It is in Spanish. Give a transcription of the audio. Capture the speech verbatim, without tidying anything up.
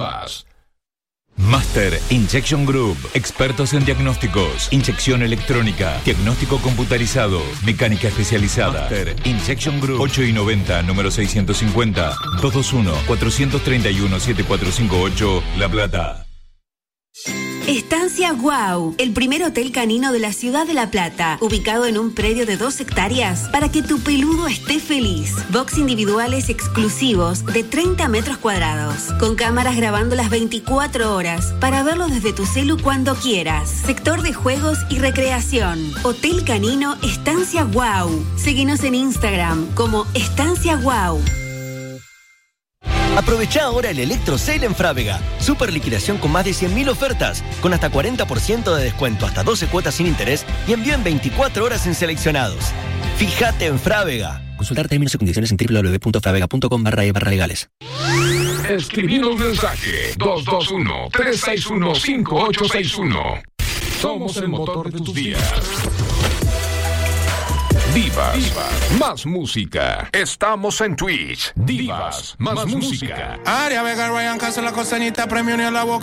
Divas. Master Injection Group, expertos en diagnósticos, inyección electrónica, diagnóstico computarizado, mecánica especializada. Master Injection Group, ocho y noventa, número seiscientos cincuenta, dos dos uno, cuatro tres uno, siete cuatro cinco ocho, La Plata. Estancia Wow, el primer hotel canino de la ciudad de La Plata, ubicado en un predio de dos hectáreas para que tu peludo esté feliz. Box individuales exclusivos de treinta metros cuadrados, con cámaras grabando las veinticuatro horas para verlo desde tu celu cuando quieras. Sector de juegos y recreación. Hotel Canino Estancia Wow. Síguenos en Instagram como Estancia Wow. Aprovecha ahora el Electro Sale en Frávega. Super liquidación con más de cien mil ofertas, con hasta cuarenta por ciento de descuento, hasta doce cuotas sin interés y envío en veinticuatro horas en seleccionados. Fíjate en Frávega. Consultar términos y condiciones en doble u doble u doble u punto fravega punto com barra e barra legales. Escribinos mensaje dos dos uno, tres seis uno, cinco ocho seis uno. Somos el motor de tus días. Divas, Divas, más música. Estamos en Twitch. Divas, más, más música. Aria Vega, Ryan Castro, la costanita, premio ni a la boca.